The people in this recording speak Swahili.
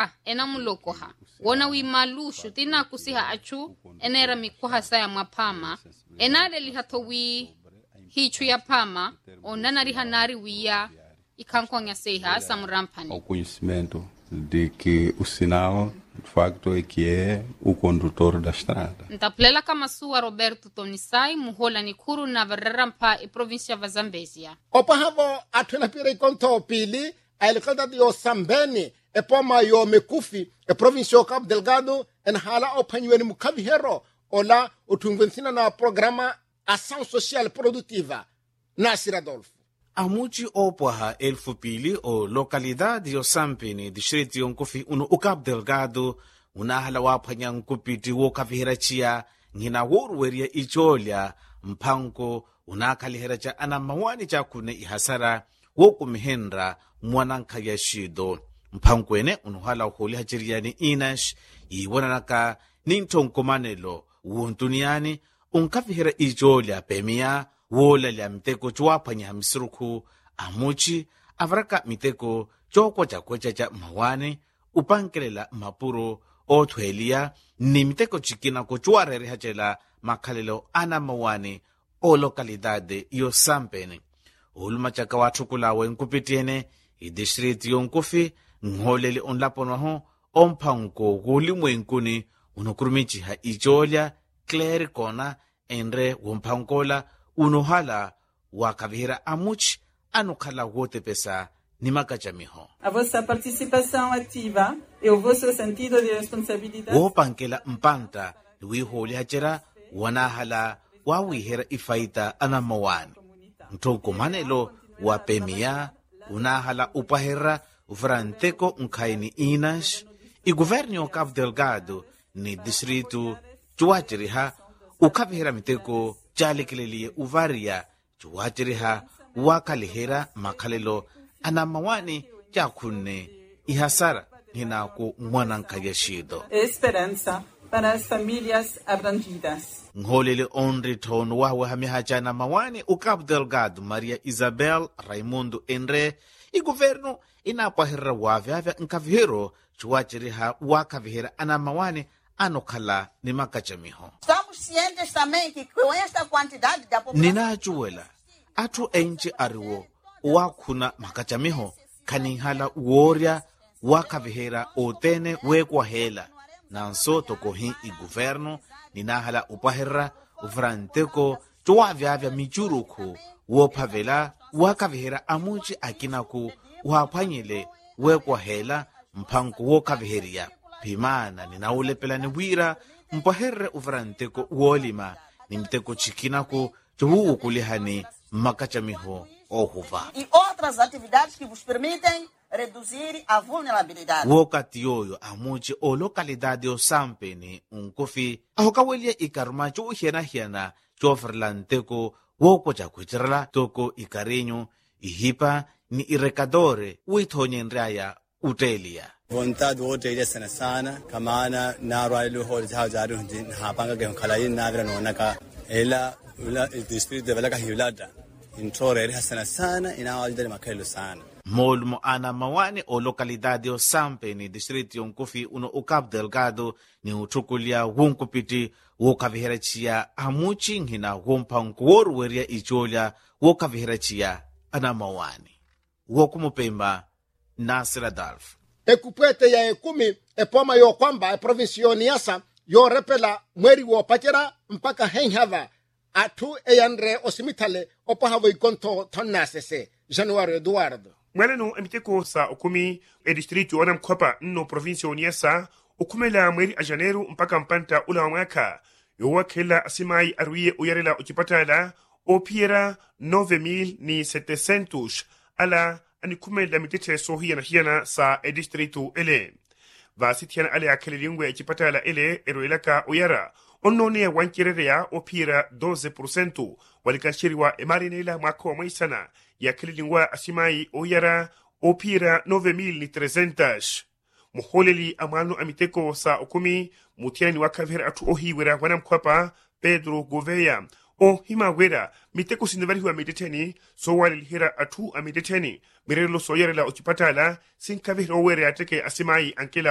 ena mulokoha wona wimalushu tina kusiha achu enera mikuha saya mwapama enale lihathowi hichu ya pama onana rihanari wiya ikankonya seha samurampani. O conhecimento de que o sinal de facto é que é o condutor da estrada. Ntaplela kama suwa Roberto Tonisai muhola ni kuru na vararampa e província va Zambezia. Opa havo atuna pire konto pili ailkada dio Sambeni e poma yo mekufi e província o Cabo Delgado en hala opanyweni mukavi hero ola utungwensina na programa ação social produtiva Nasir Adolfo. Amuchi opoha elfupili o localidade o Sampini distrito yonkufi uno o Cabo Delgado unahala waphanya nkupiti wo kavihirachia ngina woruweria icholia mpango unakalihiracha anamawani chakune ihasara wo kumihendra mwananka ya shido mpango ene unuhala uholi hachiriani inash iwananaka nintonkomanelo untuniani unkavihira icholia pemia wola lya miteko chuwaphanya hamisiruku amuchi avaraka miteko chokwecha cha mawane upankelela mapuro othweliya ni miteko chikinako chuwarerihachela makhalelo ana mawane o localidade yo Sampeni ulumachaka wathukulawe nkupitiene idistrito yonkufi ngholeli onlaponoho omphanko kulimwenkuni unokurumichiha icholia Claire Kona enre womphankola unohala wakavihira amuchi anokhala wotepesa ni makachamiho. A vossa participação ativa e o vosso sentido de responsabilidade. Wopankela mpanta wiiholi hachera wanahala wawihira ifaita anamawani. Ntonkomanelo wapemia unahala upahira ufranteko nkhaini inash iguvernio Cabo Delgado ni distrito chuachiriha ukavihira miteko chalekeleliye uvaria chuwachiriha wakalihera makhalelo anamawani chakhunne ihasara hinako mwananka ya shido. Esperança para as famílias abrangidas. Ngholele onri thono wawe hamihacha anamawani u Cabo Delgado Maria Isabel Raimundo Enre igoverno inapahirra wavyavya nkavihero chuwachiriha wakavihera anamawani anokhala ni makachamiho. Estamos cientes também que com esta quantidade da população ninachuwela athu enche ariwo wakhuna makachamiho khaninhala uorya wakavihera otene wekwahela nanso tokohi iguverno ninahala upahirra ufranteko chuwavyavya michurukhu wophavela wakavihera amuchi akinaku waphwanyele wekwahela mphanko wokaviheriya pimana ninaulepela niwira mpaherre ufranteko uolima ni mteko chikinako chuhuukulihani makachamiho ohuva e outras atividades que vos permitem reduzir a vulnerabilidade. wokati yoyo amuchi o localidade o Sampeni unkufi ahokawelia ikaruma chuuhiana-hiana chofrela nteko wokwacha kwichirala toko ikarinyo ihipa ni irekadore uithonyenraya utelia vontade wotelia sana sana kamana narwalilu holi zao zaru hapanga ke khalayini navira nonaka ela district develaka hiulada intorere sana sana inawalidali makhelo sana molmo ana mawane o localidade o Sampeni distrito yonkufi uno o Cabo Delgado ni uthukulia wonkupiti wokaviherachiya amuchi nghina womphanko woruweria icholia wokaviherachiya ana mawane wokumupemba Nasir Adolfo. Ekupwete ya ekumi epoma yo kwamba provincio Niassa yo repela mweri wo pachera mpaka henhava atu eyanre osimitale opahavo ikonto tonnasese Januário Eduardo. mweleno emiteko sa okumi edistritu ona mkhopa nno provincio Niassa okumela mweri a janeiro mpaka mpanta ula wa mwaka yowakhela asimai aruye uyarela ochipatala opiera 9.700 ala anikumela mitete sohiana sa edistritu ele vasithiana ale akhelelingwe echipatala ele eroelaka uyara onnone wankirerea opiera 12% walikashiriwa emarinela mwaka wa mwaisana yakhelelingwa asimai oyara opiera 9.300 muholeli amwano amiteko sa okumi mutiani wakavera atu ohiwera wanamkwapa Pedro Gouveia o himawera miteko sinavariwa mideteni so walilihira atu amideteni mirelo soyarela ochipatala sinkavira owere ateke asimai ankela